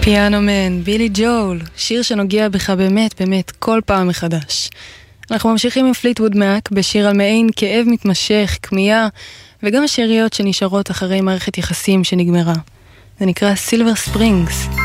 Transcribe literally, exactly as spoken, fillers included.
פיאנו מן, בילי ג'ול, שיר שנוגע בך באמת, באמת, כל פעם מחדש. אנחנו ממשיכים עם פליטווד מק בשיר על מעין כאב מתמשך, כמיהה, וגם השאריות שנשארות אחרי מערכת יחסים שנגמרה. זה נקרא סילבר ספרינגס.